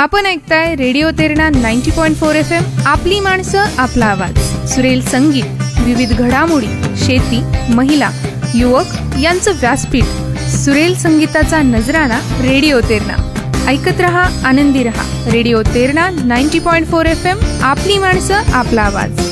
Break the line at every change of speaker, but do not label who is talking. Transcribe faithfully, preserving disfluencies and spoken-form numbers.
आपण ऐकताय रेडिओ तेरणा नव्वद पॉइंट चार एफ एम. आपली माणसं आपला आवाज. सुरेल संगीत, विविध घडामोडी, शेती, महिला, युवक यांचं व्यासपीठ. सुरेल संगीताचा नजराणा रेडिओ तेरणा. ऐकत रहा, आनंदी रहा. रेडिओ तेरणा नव्वद पॉइंट चार एफ एम. आपली माणसं आपला आवाज.